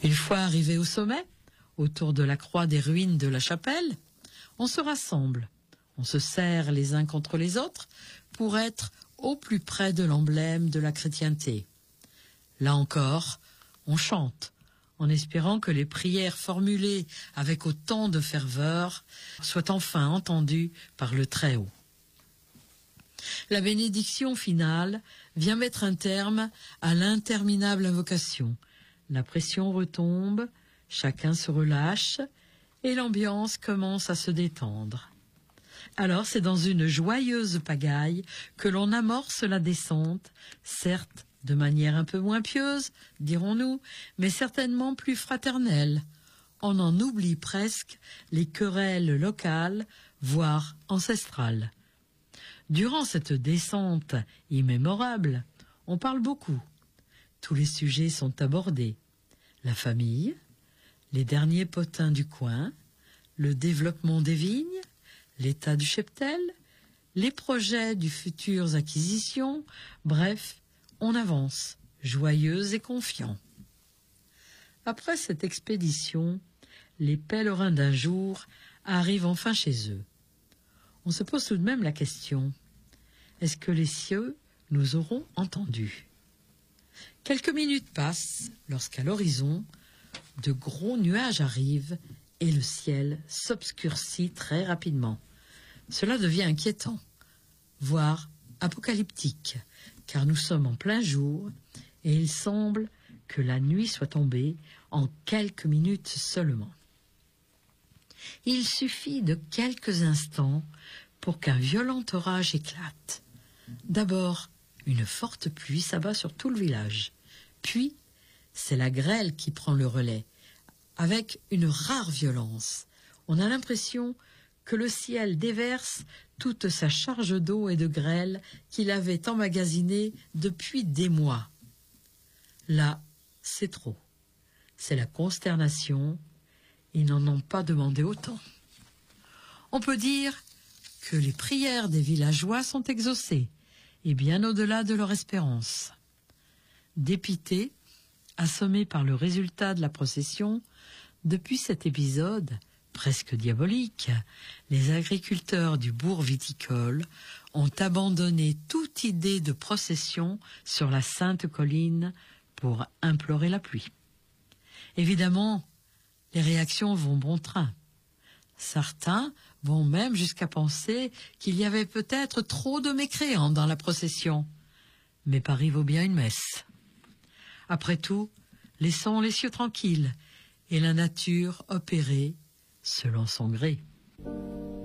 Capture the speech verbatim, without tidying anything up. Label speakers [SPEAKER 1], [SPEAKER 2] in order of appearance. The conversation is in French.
[SPEAKER 1] Une fois arrivé au sommet, autour de la croix des ruines de la chapelle, on se rassemble, on se serre les uns contre les autres pour être au plus près de l'emblème de la chrétienté. Là encore, on chante, en espérant que les prières formulées avec autant de ferveur soient enfin entendues par le Très-Haut. La bénédiction finale vient mettre un terme à l'interminable invocation. La pression retombe, chacun se relâche et l'ambiance commence à se détendre. Alors c'est dans une joyeuse pagaille que l'on amorce la descente, certes de manière un peu moins pieuse, dirons-nous, mais certainement plus fraternelle. On en oublie presque les querelles locales, voire ancestrales. Durant cette descente immémorable, on parle beaucoup. Tous les sujets sont abordés. La famille, les derniers potins du coin, le développement des vignes, l'état du cheptel, les projets du futures acquisitions, bref, on avance, joyeux et confiant. Après cette expédition, les pèlerins d'un jour arrivent enfin chez eux. On se pose tout de même la question, est-ce que les cieux nous auront entendus? Quelques minutes passent lorsqu'à l'horizon, de gros nuages arrivent et le ciel s'obscurcit très rapidement. Cela devient inquiétant, voire apocalyptique, car nous sommes en plein jour et il semble que la nuit soit tombée en quelques minutes seulement. Il suffit de quelques instants pour qu'un violent orage éclate. D'abord, une forte pluie s'abat sur tout le village. Puis, c'est la grêle qui prend le relais, avec une rare violence. On a l'impression que le ciel déverse toute sa charge d'eau et de grêle qu'il avait emmagasinée depuis des mois. Là, c'est trop. C'est la consternation. Ils n'en ont pas demandé autant. On peut dire que les prières des villageois sont exaucées, et bien au-delà de leur espérance. Dépités, assommés par le résultat de la procession, depuis cet épisode, presque diabolique, les agriculteurs du bourg viticole ont abandonné toute idée de procession sur la sainte colline pour implorer la pluie. Évidemment, les réactions vont bon train. Certains vont même jusqu'à penser qu'il y avait peut-être trop de mécréants dans la procession. Mais Paris vaut bien une messe. Après tout, laissons les cieux tranquilles et la nature opérer selon son gré.